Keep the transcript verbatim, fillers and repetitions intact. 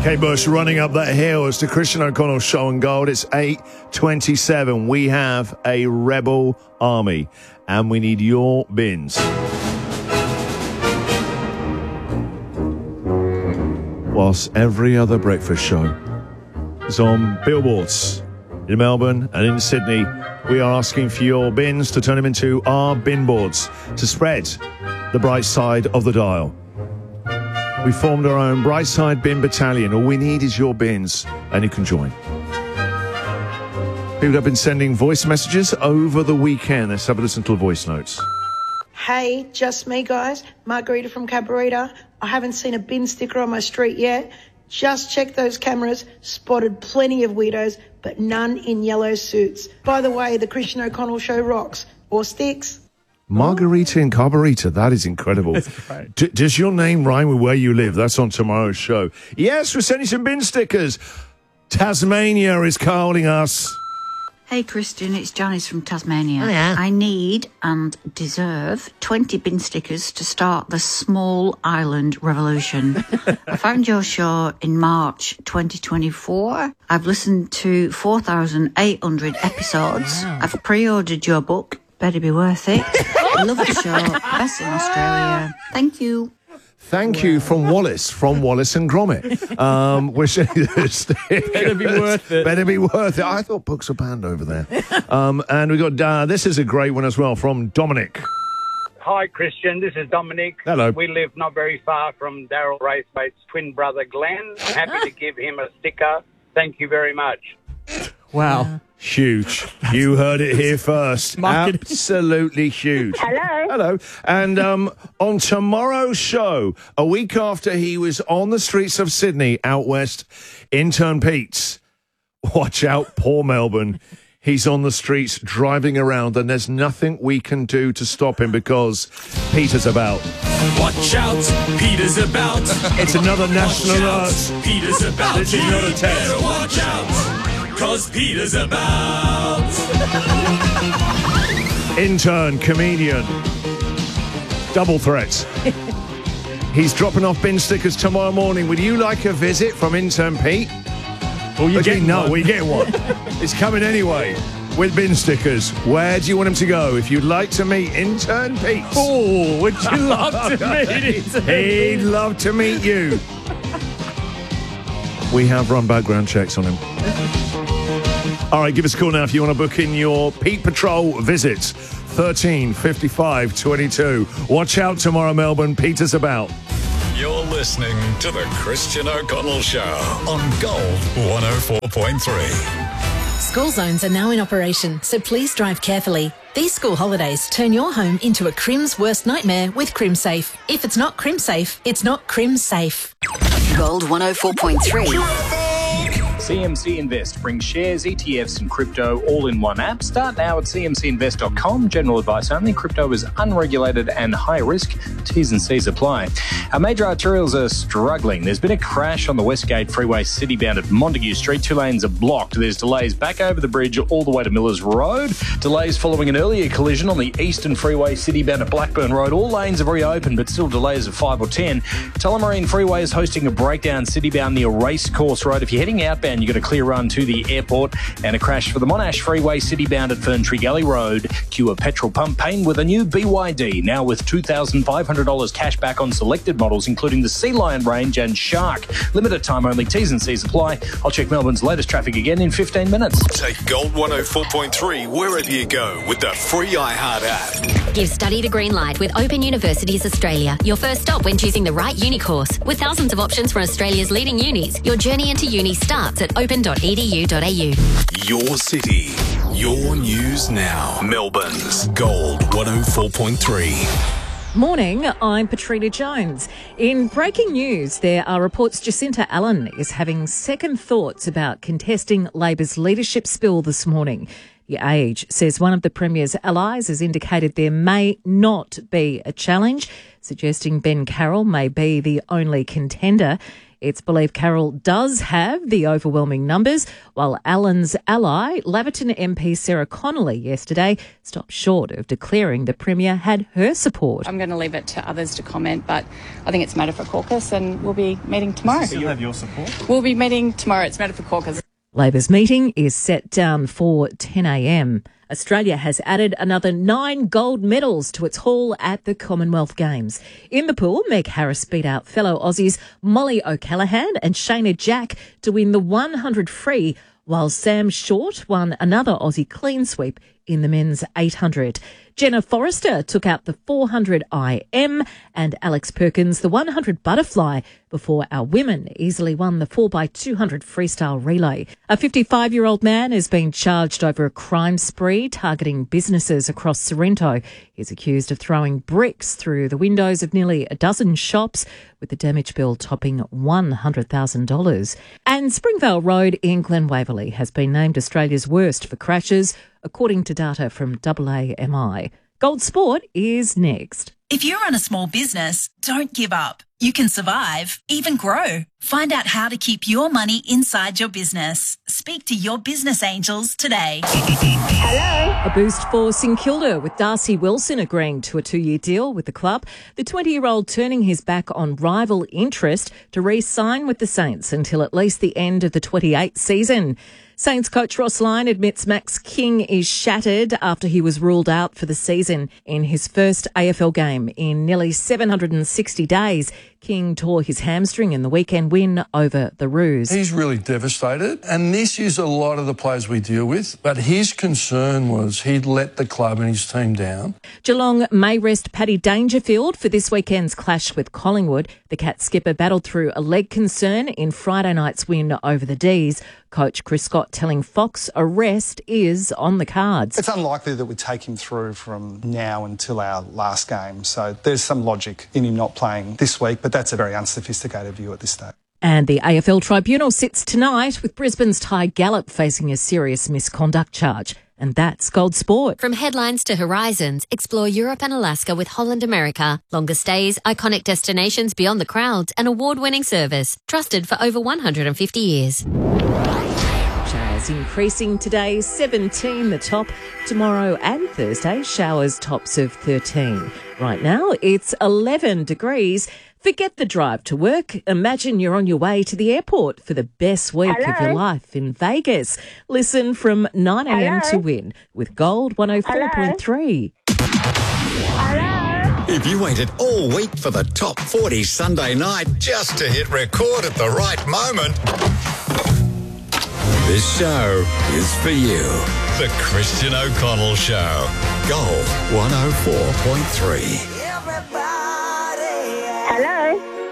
Kate Bush running up that hill. It's the Christian O'Connell Show on Gold. It's eight twenty-seven. We have a rebel army, and we need your bins. Whilst every other breakfast show is on billboards in Melbourne and in Sydney, we are asking for your bins to turn them into our bin boards to spread the bright side of the dial. We formed our own Brightside Bin Battalion. All we need is your bins, and you can join. People have been sending voice messages over the weekend. Let's have a listen to the voice notes. Hey, just me, guys. Margarita from Cabarita. I haven't seen a bin sticker on my street yet. Just checked those cameras, spotted plenty of weirdos, but none in yellow suits. By the way, the Christian O'Connell Show rocks. Or sticks. Margarita in Carburetor, that is incredible. D- does your name rhyme with where you live? That's on tomorrow's show. Yes, we're sending some bin stickers. Tasmania is calling us. Hey, Christian, it's Janice from Tasmania. Oh, yeah. I need and deserve twenty bin stickers to start the small island revolution. I found your show in March twenty twenty-four. I've listened to four thousand eight hundred episodes. Wow. I've pre-ordered your book. Better be worth it. I love the show. Best in Australia. Thank you. Thank wow. you from Wallace, from Wallace and Gromit. Um, we're sending the stickers. Better be worth it. Better be worth it. I thought books were banned over there. Um, and we got, uh, this is a great one as well, from Dominic. Hi, Christian. This is Dominic. Hello. We live not very far from Daryl Raythwaite's twin brother, Glenn. I'm happy to give him a sticker. Thank you very much. Wow. Yeah. Huge. You heard it here first. Absolutely huge. Hello. Hello. And um, on tomorrow's show, a week after he was on the streets of Sydney, out west, intern Pete's. Watch out, poor Melbourne. He's on the streets driving around, and there's nothing we can do to stop him because Peter's about. Watch out, Peter's about. It's another national alert. Peter's about. This is not a test. Better watch out, cause Peter's about. Intern, comedian, double threats. He's dropping off bin stickers tomorrow morning. Would you like a visit from Intern Pete? Well, you okay, get no, one. we get one. It's coming anyway with bin stickers. Where do you want him to go? If you'd like to meet Intern Pete. Oh, would you love to meet Intern He'd love to meet you. We have run background checks on him. All right, give us a call now if you want to book in your Pete Patrol visits. thirteen fifty-five twenty-two. Watch out tomorrow, Melbourne. Peter's about. You're listening to the Christian O'Connell Show on Gold one oh four point three. School zones are now in operation, so please drive carefully. These school holidays turn your home into a Crim's worst nightmare with CrimSafe. If it's not CrimSafe, it's not CrimSafe. Gold one oh four point three. C M C Invest brings shares, E T Fs and crypto all in one app. Start now at c m c invest dot com. General advice only. Crypto is unregulated and high risk. T's and C's apply. Our major arterials are struggling. There's been a crash on the Westgate Freeway city-bound at Montague Street. Two lanes are blocked. There's delays back over the bridge all the way to Millers Road. Delays following an earlier collision on the Eastern Freeway city-bound at Blackburn Road. All lanes have reopened, but still delays of five or ten. Tullamarine Freeway is hosting a breakdown city-bound near Racecourse Road. If you're heading outbound, you've got a clear run to the airport, and a crash for the Monash Freeway city-bound at Ferntree Gully Road. Cue a petrol pump pain with a new B Y D, now with two thousand five hundred dollars cash back on selected models, including the Sea Lion range and Shark. Limited time only. T's and C's apply. I'll check Melbourne's latest traffic again in fifteen minutes. Take Gold one oh four point three wherever you go with the free iHeart app. Give study the green light with Open Universities Australia. Your first stop when choosing the right uni course. With thousands of options from Australia's leading unis, your journey into uni starts at open dot e d u dot a u. Your city, your news now. Melbourne's Gold one oh four point three. Morning, I'm Patrina Jones. In breaking news, there are reports Jacinta Allen is having second thoughts about contesting Labor's leadership spill this morning. The Age says one of the Premier's allies has indicated there may not be a challenge, suggesting Ben Carroll may be the only contender. It's believed Carroll does have the overwhelming numbers, while Allen's ally, Laverton M P Sarah Connolly, yesterday stopped short of declaring the Premier had her support. I'm going to leave it to others to comment, but I think it's matter for caucus and we'll be meeting tomorrow. So you have your support? We'll be meeting tomorrow. It's matter for caucus. Labor's meeting is set down for ten a m. Australia has added another nine gold medals to its haul at the Commonwealth Games. In the pool, Meg Harris beat out fellow Aussies Molly O'Callaghan and Shayna Jack to win the one hundred free, while Sam Short won another Aussie clean sweep in the men's eight hundred. Jenna Forrester took out the four hundred I M and Alex Perkins the one hundred butterfly before our women easily won the four by two hundred freestyle relay. A fifty-five-year-old man has been charged over a crime spree targeting businesses across Sorrento. He's accused of throwing bricks through the windows of nearly a dozen shops, with the damage bill topping one hundred thousand dollars. And Springvale Road in Glen Waverley has been named Australia's worst for crashes, according to data from A A M I. Gold Sport is next. If you run a small business, don't give up. You can survive, even grow. Find out how to keep your money inside your business. Speak to your business angels today. Hello. A boost for St Kilda, with Darcy Wilson agreeing to a two-year deal with the club. The twenty-year-old turning his back on rival interest to re-sign with the Saints until at least the end of the twenty-eight season. Saints coach Ross Lyon admits Max King is shattered after he was ruled out for the season in his first A F L game in nearly seven hundred sixty days. King tore his hamstring in the weekend win over the Roos. He's really devastated, and this is a lot of the players we deal with, but his concern was he'd let the club and his team down. Geelong may rest Paddy Dangerfield for this weekend's clash with Collingwood. The Cat skipper battled through a leg concern in Friday night's win over the D's. Coach Chris Scott telling Fox a rest is on the cards. It's unlikely that we take him through from now until our last game, so there's some logic in him not playing this week, but that's a very unsophisticated view at this stage. And the A F L Tribunal sits tonight with Brisbane's Ty Gallop facing a serious misconduct charge. And that's Gold Sport. From headlines to horizons, explore Europe and Alaska with Holland America. Longer stays, iconic destinations beyond the crowds, and award-winning service. Trusted for over one hundred fifty years. Showers increasing today, seventeen the top. Tomorrow and Thursday, showers tops of thirteen. Right now, it's eleven degrees. Forget the drive to work. Imagine you're on your way to the airport for the best week Hello. of your life in Vegas. Listen from nine a m Hello. to win with Gold one oh four point three. If you waited all week for the top forty Sunday night just to hit record at the right moment, this show is for you. The Christian O'Connell Show. Gold one oh four point three. Hello.